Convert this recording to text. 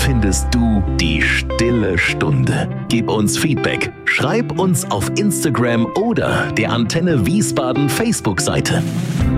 findest du die stille Stunde. Gib uns Feedback. Schreib uns auf Instagram oder der Antenne Wiesbaden Facebook-Seite.